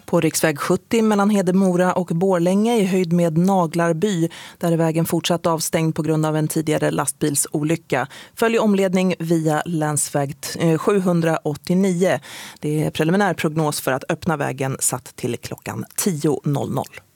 På riksväg 70 mellan Hedemora och Borlänge i höjd med Naglarby, där är vägen fortsatt avstängd på grund av en tidigare lastbilsolycka. Följ omledning via länsväg 789. Det är preliminär prognos för att öppna vägen satt till klockan 10.00.